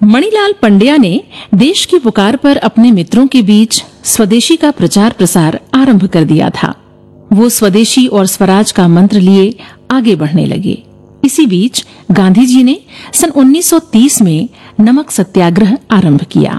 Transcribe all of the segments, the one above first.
मणिलाल पंड्या ने देश की पुकार पर अपने मित्रों के बीच स्वदेशी का प्रचार प्रसार आरंभ कर दिया था। वो स्वदेशी और स्वराज का मंत्र लिए आगे बढ़ने लगे। इसी बीच गांधी जी ने सन 1930 में नमक सत्याग्रह आरंभ किया।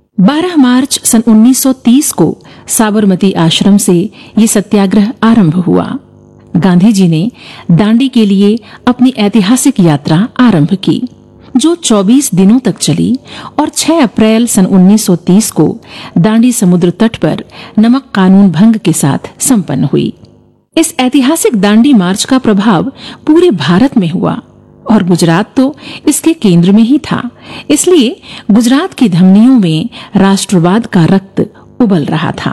12 मार्च सन 1930 को साबरमती आश्रम से ये सत्याग्रह आरंभ हुआ। गांधी जी ने दांडी के लिए अपनी ऐतिहासिक यात्रा आरंभ की, जो 24 दिनों तक चली और 6 अप्रैल सन 1930 को दांडी समुद्र तट पर नमक कानून भंग के साथ संपन्न हुई। इस ऐतिहासिक दांडी मार्च का प्रभाव पूरे भारत में हुआ और गुजरात तो इसके केंद्र में ही था। इसलिए गुजरात की धमनियों में राष्ट्रवाद का रक्त उबल रहा था।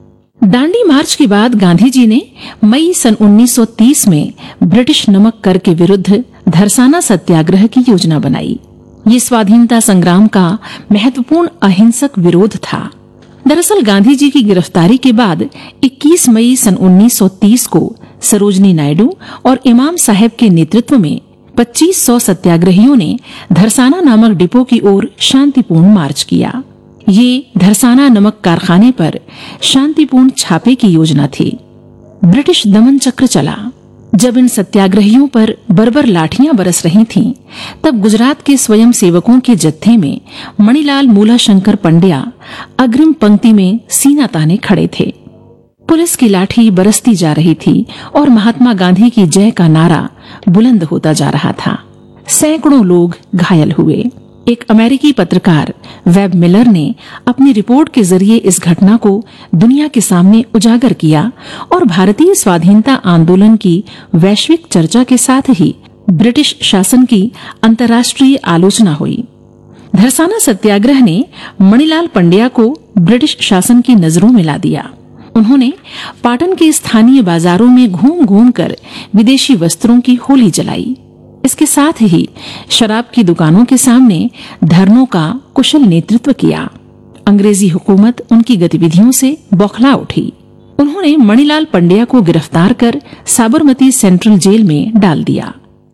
दांडी मार्च के बाद गांधी जी ने मई सन 1930 में ब्रिटिश नमक कर के विरुद्ध धरसाना सत्याग्रह की योजना बनाई। ये स्वाधीनता संग्राम का महत्वपूर्ण अहिंसक विरोध था। दरअसल गांधी जी की गिरफ्तारी के बाद 21 मई सन 1930 को सरोजनी नायडू और इमाम साहब के नेतृत्व में 2500 सत्याग्रहियों ने धरसाना नामक डिपो की ओर शांतिपूर्ण मार्च किया। ये धरसाना नमक कारखाने पर शांतिपूर्ण छापे की योजना थी। ब्रिटिश दमन चक्र चला। जब इन सत्याग्रहियों पर बर्बर लाठियां बरस रही थीं, तब गुजरात के स्वयं सेवकों के जत्थे में मणिलाल मूलाशंकर पंड्या अग्रिम पंक्ति में सीना ताने खड़े थे। पुलिस की लाठी बरसती जा रही थी और महात्मा गांधी की जय का नारा बुलंद होता जा रहा था। सैकड़ों लोग घायल हुए। एक अमेरिकी पत्रकार वेब मिलर ने अपनी रिपोर्ट के जरिए इस घटना को दुनिया के सामने उजागर किया और भारतीय स्वाधीनता आंदोलन की वैश्विक चर्चा के साथ ही ब्रिटिश शासन की अंतर्राष्ट्रीय आलोचना हुई। धरसाना सत्याग्रह ने मणिलाल पंड्या को ब्रिटिश शासन की नजरों में ला दिया। उन्होंने पाटन के स्थानीय बाजारों में घूम घूम कर विदेशी वस्त्रों की होली जलाई। इसके साथ ही शराब की दुकानों के सामने धरनों का कुशल नेतृत्व किया। अंग्रेजी हुकूमत उनकी गतिविधियों से बौखला उठी। उन्होंने मणिलाल पंड्या को गिरफ्तार कर साबरमती सेंट्रल जेल में डाल दिया।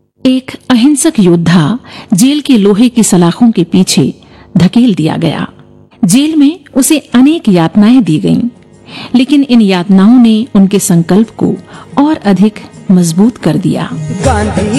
एक अहिंसक योद्धा जेल के लोहे की सलाखों के पीछे धकेल दिया गया। जेल में उसे अनेक यातनाएं दी गईं, लेकिन इन यातनाओं ने उनके संकल्प को और अधिक मजबूत कर दिया। गांधी